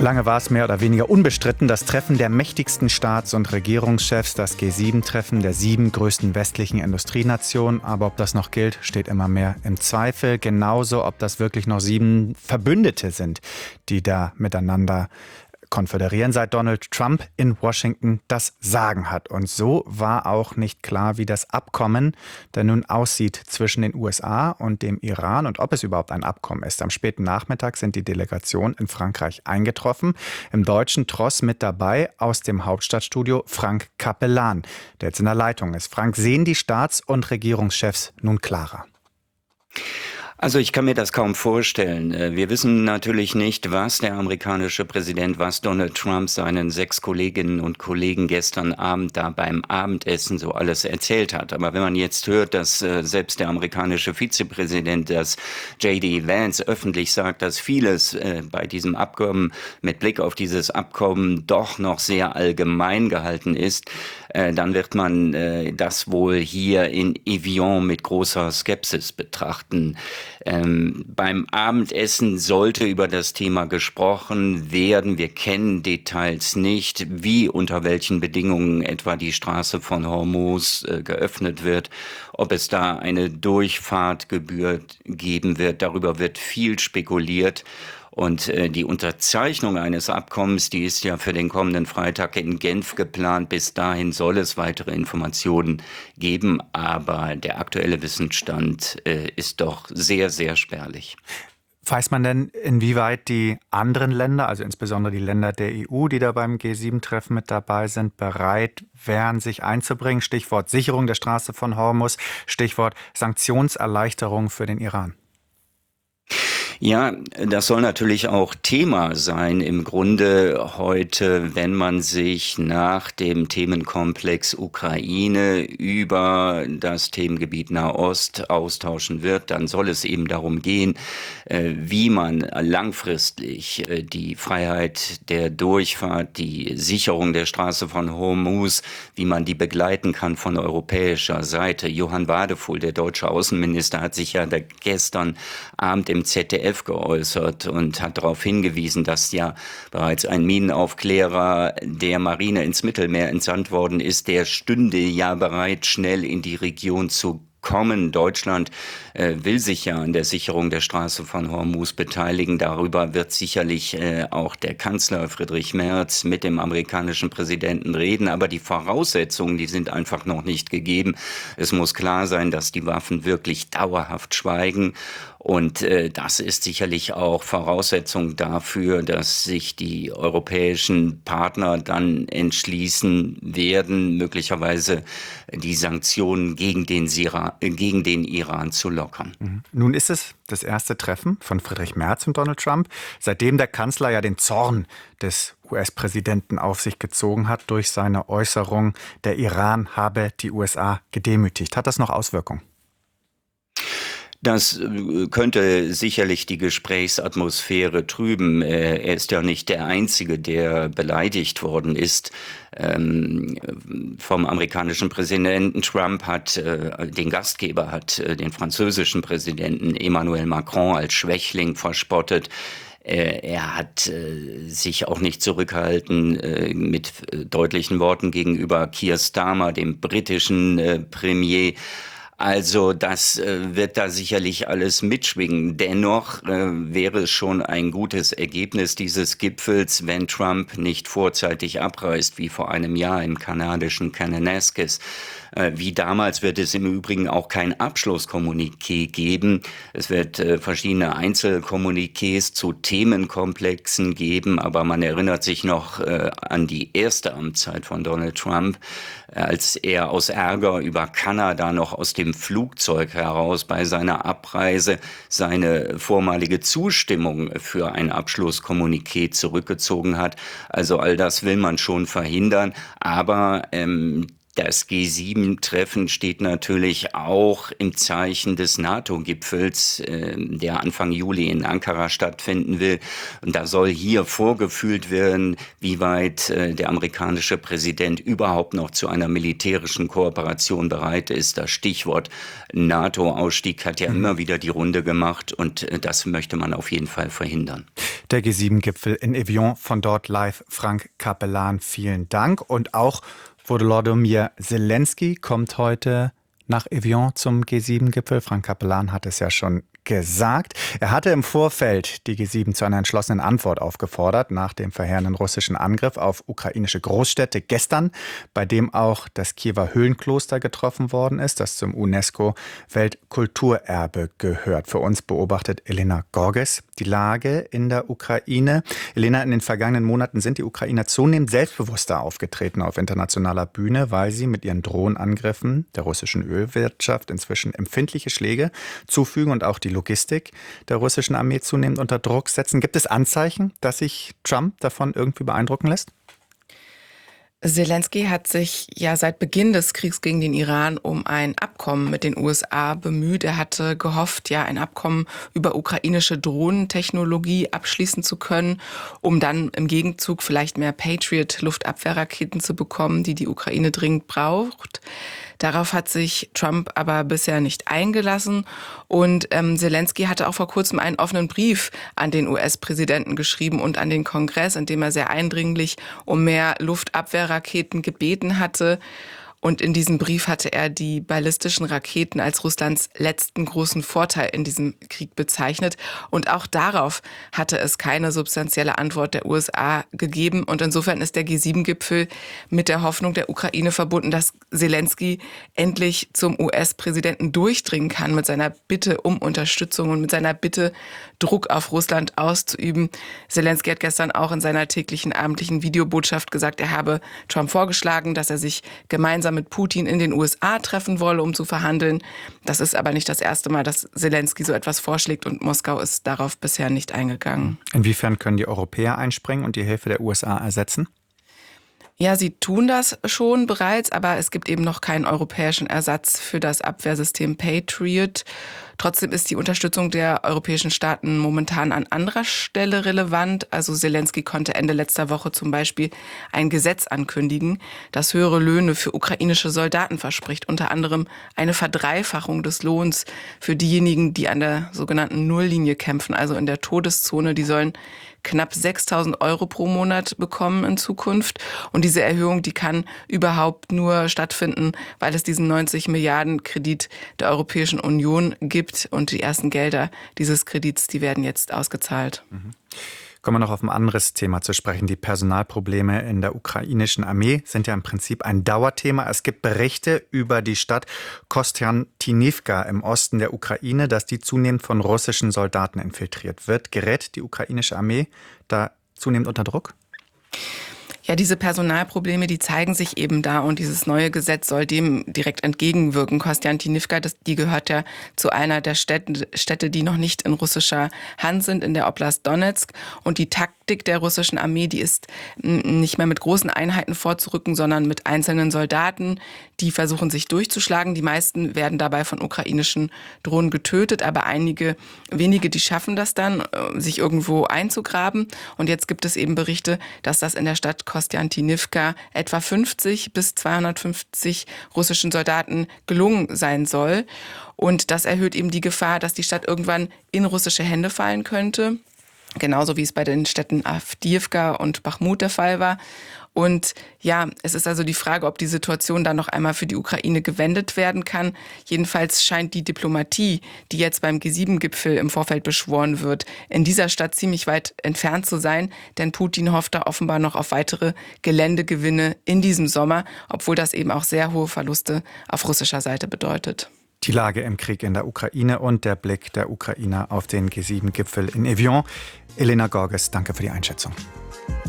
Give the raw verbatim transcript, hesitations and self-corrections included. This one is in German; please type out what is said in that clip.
Lange war es mehr oder weniger unbestritten, das Treffen der mächtigsten Staats- und Regierungschefs, das G sieben Treffen der sieben größten westlichen Industrienationen. Aber ob das noch gilt, steht immer mehr im Zweifel. Genauso, ob das wirklich noch sieben Verbündete sind, die da miteinander konföderieren, seit Donald Trump in Washington das Sagen hat. Und so war auch nicht klar, wie das Abkommen denn nun aussieht zwischen den U S A und dem Iran und ob es überhaupt ein Abkommen ist. Am späten Nachmittag sind die Delegationen in Frankreich eingetroffen. Im deutschen Tross mit dabei aus dem Hauptstadtstudio Frank Capellan, der jetzt in der Leitung ist. Frank, sehen die Staats- und Regierungschefs nun klarer? Also ich kann mir das kaum vorstellen. Wir wissen natürlich nicht, was der amerikanische Präsident, was Donald Trump seinen sechs Kolleginnen und Kollegen gestern Abend da beim Abendessen so alles erzählt hat. Aber wenn man jetzt hört, dass selbst der amerikanische Vizepräsident, das J D Vance, öffentlich sagt, dass vieles bei diesem Abkommen mit Blick auf dieses Abkommen doch noch sehr allgemein gehalten ist, dann wird man das wohl hier in Evian mit großer Skepsis betrachten. Ähm, beim Abendessen sollte über das Thema gesprochen werden. Wir kennen Details nicht, wie unter welchen Bedingungen etwa die Straße von Hormuz äh, geöffnet wird, ob es da eine Durchfahrtgebühr geben wird. Darüber wird viel spekuliert. Und äh, die Unterzeichnung eines Abkommens, die ist ja für den kommenden Freitag in Genf geplant. Bis dahin soll es weitere Informationen geben, aber der aktuelle Wissensstand äh, ist doch sehr, sehr spärlich. Weiß man denn, inwieweit die anderen Länder, also insbesondere die Länder der E U, die da beim G sieben Treffen mit dabei sind, bereit wären, sich einzubringen? Stichwort Sicherung der Straße von Hormuz, Stichwort Sanktionserleichterung für den Iran. Ja, das soll natürlich auch Thema sein im Grunde heute, wenn man sich nach dem Themenkomplex Ukraine über das Themengebiet Nahost austauschen wird. Dann soll es eben darum gehen, wie man langfristig die Freiheit der Durchfahrt, die Sicherung der Straße von Hormuz, wie man die begleiten kann von europäischer Seite. Johann Wadefuhl, der deutsche Außenminister, hat sich ja gestern Abend im Z D F geäußert und hat darauf hingewiesen, dass ja bereits ein Minenaufklärer der Marine ins Mittelmeer entsandt worden ist. Der stünde ja bereit, schnell in die Region zu kommen. Deutschland äh, will sich ja an der Sicherung der Straße von Hormuz beteiligen. Darüber wird sicherlich äh, auch der Kanzler Friedrich Merz mit dem amerikanischen Präsidenten reden. Aber die Voraussetzungen, die sind einfach noch nicht gegeben. Es muss klar sein, dass die Waffen wirklich dauerhaft schweigen. Und äh, das ist sicherlich auch Voraussetzung dafür, dass sich die europäischen Partner dann entschließen werden, möglicherweise die Sanktionen gegen den, Sira, äh, gegen den Iran zu lockern. Mhm. Nun ist es das erste Treffen von Friedrich Merz und Donald Trump, seitdem der Kanzler ja den Zorn des U S-Präsidenten auf sich gezogen hat durch seine Äußerung, der Iran habe die U S A gedemütigt. Hat das noch Auswirkungen? Das könnte sicherlich die Gesprächsatmosphäre trüben. Er ist ja nicht der Einzige, der beleidigt worden ist. Ähm, vom amerikanischen Präsidenten. Trump hat äh, den Gastgeber, hat äh, den französischen Präsidenten Emmanuel Macron als Schwächling verspottet. Er hat äh, sich auch nicht zurückgehalten äh, mit äh, deutlichen Worten gegenüber Keir Starmer, dem britischen äh, Premier. Also das äh, wird da sicherlich alles mitschwingen. Dennoch äh, wäre es schon ein gutes Ergebnis dieses Gipfels, wenn Trump nicht vorzeitig abreist, wie vor einem Jahr im kanadischen Kananaskis. Äh, wie damals wird es im Übrigen auch kein Abschlusskommuniqué geben. Es wird äh, verschiedene Einzelkommuniqués zu Themenkomplexen geben, aber man erinnert sich noch äh, an die erste Amtszeit von Donald Trump, als er aus Ärger über Kanada noch aus dem Flugzeug heraus bei seiner Abreise seine vormalige Zustimmung für ein Abschlusskommuniqué zurückgezogen hat. Also all das will man schon verhindern, aber ähm, das G sieben Treffen steht natürlich auch im Zeichen des NATO-Gipfels, äh, der Anfang Juli in Ankara stattfinden will. Und da soll hier vorgefühlt werden, wie weit äh, der amerikanische Präsident überhaupt noch zu einer militärischen Kooperation bereit ist. Das Stichwort NATO-Ausstieg hat ja mhm. immer wieder die Runde gemacht und äh, das möchte man auf jeden Fall verhindern. Der G sieben Gipfel in Evian, von dort live Frank Capellan. Vielen Dank. Und auch Volodymyr Zelensky kommt heute nach Evian zum G sieben Gipfel. Frank Capellan hat es ja schon gesagt. Er hatte im Vorfeld die G sieben zu einer entschlossenen Antwort aufgefordert nach dem verheerenden russischen Angriff auf ukrainische Großstädte gestern, bei dem auch das Kiewer Höhlenkloster getroffen worden ist, das zum UNESCO-Weltkulturerbe gehört. Für uns beobachtet Elena Gorges die Lage in der Ukraine. Elena, in den vergangenen Monaten sind die Ukrainer zunehmend selbstbewusster aufgetreten auf internationaler Bühne, weil sie mit ihren Drohnenangriffen der russischen Ölwirtschaft inzwischen empfindliche Schläge zufügen und auch die Logistik der russischen Armee zunehmend unter Druck setzen. Gibt es Anzeichen, dass sich Trump davon irgendwie beeindrucken lässt? Zelensky hat sich ja seit Beginn des Kriegs gegen den Iran um ein Abkommen mit den U S A bemüht. Er hatte gehofft, ja, ein Abkommen über ukrainische Drohnentechnologie abschließen zu können, um dann im Gegenzug vielleicht mehr Patriot-Luftabwehrraketen zu bekommen, die die Ukraine dringend braucht. Darauf hat sich Trump aber bisher nicht eingelassen. Und ähm, Zelensky hatte auch vor kurzem einen offenen Brief an den U S-Präsidenten geschrieben und an den Kongress, in dem er sehr eindringlich um mehr Luftabwehrraketen gebeten hatte. Und in diesem Brief hatte er die ballistischen Raketen als Russlands letzten großen Vorteil in diesem Krieg bezeichnet. Und auch darauf hatte es keine substanzielle Antwort der U S A gegeben. Und insofern ist der G sieben Gipfel mit der Hoffnung der Ukraine verbunden, dass Zelensky endlich zum U S-Präsidenten durchdringen kann mit seiner Bitte um Unterstützung und mit seiner Bitte, Druck auf Russland auszuüben. Zelensky hat gestern auch in seiner täglichen abendlichen Videobotschaft gesagt, er habe Trump vorgeschlagen, dass er sich gemeinsam mit Putin in den U S A treffen wolle, um zu verhandeln. Das ist aber nicht das erste Mal, dass Zelensky so etwas vorschlägt und Moskau ist darauf bisher nicht eingegangen. Inwiefern können die Europäer einspringen und die Hilfe der U S A ersetzen? Ja, sie tun das schon bereits, aber es gibt eben noch keinen europäischen Ersatz für das Abwehrsystem Patriot. Trotzdem ist die Unterstützung der europäischen Staaten momentan an anderer Stelle relevant. Also Zelensky konnte Ende letzter Woche zum Beispiel ein Gesetz ankündigen, das höhere Löhne für ukrainische Soldaten verspricht. Unter anderem eine Verdreifachung des Lohns für diejenigen, die an der sogenannten Nulllinie kämpfen, also in der Todeszone. Die sollen knapp sechstausend Euro pro Monat bekommen in Zukunft. Und diese Erhöhung, die kann überhaupt nur stattfinden, weil es diesen neunzig Milliarden Kredit der Europäischen Union gibt. Und die ersten Gelder dieses Kredits, die werden jetzt ausgezahlt. Mhm. Kommen wir noch auf ein anderes Thema zu sprechen. Die Personalprobleme in der ukrainischen Armee sind ja im Prinzip ein Dauerthema. Es gibt Berichte über die Stadt Kostjantinivka im Osten der Ukraine, dass die zunehmend von russischen Soldaten infiltriert wird. Gerät die ukrainische Armee da zunehmend unter Druck? Ja, diese Personalprobleme, die zeigen sich eben da und dieses neue Gesetz soll dem direkt entgegenwirken. Kostjantinivka, das, die gehört ja zu einer der Städte, Städte, die noch nicht in russischer Hand sind, in der Oblast Donetsk. Und die Taktik der russischen Armee, die ist nicht mehr mit großen Einheiten vorzurücken, sondern mit einzelnen Soldaten, die versuchen sich durchzuschlagen. Die meisten werden dabei von ukrainischen Drohnen getötet, aber einige wenige, die schaffen das dann, sich irgendwo einzugraben. Und jetzt gibt es eben Berichte, dass das in der Stadt Kostjantinivka etwa fünfzig bis zweihundertfünfzig russischen Soldaten gelungen sein soll. Und das erhöht eben die Gefahr, dass die Stadt irgendwann in russische Hände fallen könnte. Genauso wie es bei den Städten Awdijiwka und Bachmut der Fall war. Und ja, es ist also die Frage, ob die Situation dann noch einmal für die Ukraine gewendet werden kann. Jedenfalls scheint die Diplomatie, die jetzt beim G sieben Gipfel im Vorfeld beschworen wird, in dieser Stadt ziemlich weit entfernt zu sein. Denn Putin hofft da offenbar noch auf weitere Geländegewinne in diesem Sommer, obwohl das eben auch sehr hohe Verluste auf russischer Seite bedeutet. Die Lage im Krieg in der Ukraine und der Blick der Ukrainer auf den G sieben Gipfel in Evian. Elena Gorges, danke für die Einschätzung.